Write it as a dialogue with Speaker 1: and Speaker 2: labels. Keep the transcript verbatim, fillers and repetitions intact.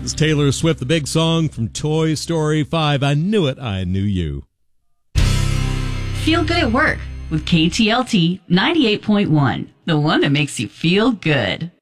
Speaker 1: It's Taylor Swift, the big song from Toy Story five. I knew it, I knew you.
Speaker 2: Feel good at work with K T L T ninety-eight point one, the one that makes you feel good.